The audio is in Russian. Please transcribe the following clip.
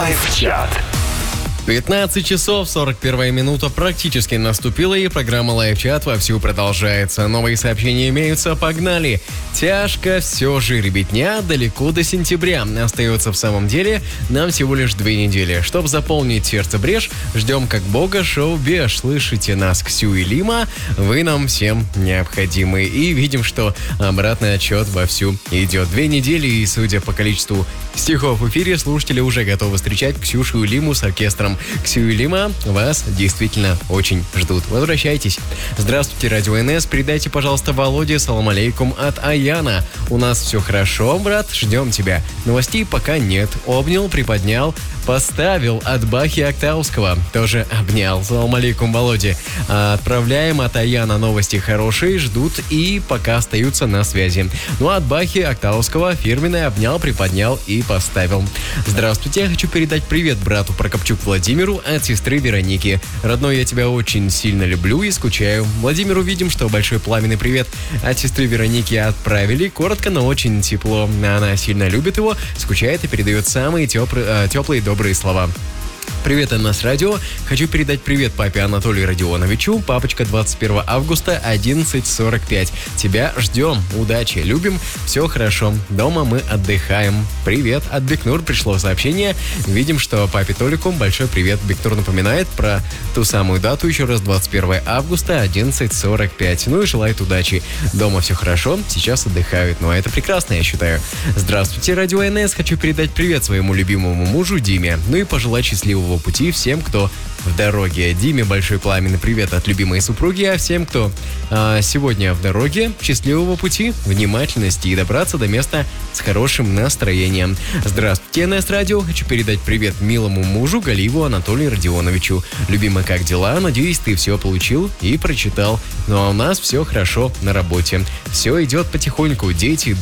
Лайв-чат. 15 часов 41 минута практически наступила, и программа «Лайв-чат» вовсю продолжается. Новые сообщения имеются, погнали. Тяжко все же, ребятня, далеко до сентября. Остается в самом деле нам всего лишь 2 недели. Чтоб заполнить сердце брешь, ждем как бога шоу-беж. Слышите нас, Ксю и Лима, вы нам всем необходимы. И видим, что обратный отчет вовсю идет. 2 недели, и судя по количеству стихов в эфире, слушатели уже готовы встречать Ксюшу и Лиму с оркестром. Ксю и Лима вас действительно очень ждут. Возвращайтесь. Здравствуйте, Радио НС. Передайте, пожалуйста, Володе салам алейкум от Аяна. У нас все хорошо, брат, ждем тебя. Новостей пока нет. Обнял, приподнял, поставил от Бахи Актауского. Тоже обнял. Салам алейкум, Володе. Отправляем от Аяна новости хорошие, ждут и пока остаются на связи. Ну а от Бахи Актауского фирменный обнял, приподнял и поставил. Здравствуйте, я хочу передать привет брату Прокопчук Владимиру от сестры Вероники. Родной, я тебя очень сильно люблю и скучаю. Владимиру видим, что большой пламенный привет от сестры Вероники отправили. Коротко, но очень тепло. Она сильно любит его, скучает и передает самые теплые добрые слова. Привет, НС Радио. Хочу передать привет папе Анатолию Родионовичу. Папочка, 21 августа, 11:45. Тебя ждем. Удачи. Любим. Все хорошо. Дома мы отдыхаем. Привет. От Бекнур пришло сообщение. Видим, что папе Толику большой привет. Бекнур напоминает про ту самую дату. Еще раз, 21 августа, 11:45. Ну и желает удачи. Дома все хорошо. Сейчас отдыхают. Ну а это прекрасно, я считаю. Здравствуйте, Радио НС. Хочу передать привет своему любимому мужу Диме. Ну и пожелать счастливого пути всем, кто в дороге. Диме большой пламенный привет от любимой супруги, а всем, кто сегодня в дороге, счастливого пути, внимательности и добраться до места с хорошим настроением. Здравствуйте, НС Радио. Хочу передать привет милому мужу Галиеву Анатолию Родионовичу. Любимый, как дела? Надеюсь, ты все получил и прочитал. Ну а у нас все хорошо на работе. Все идет потихоньку. Дети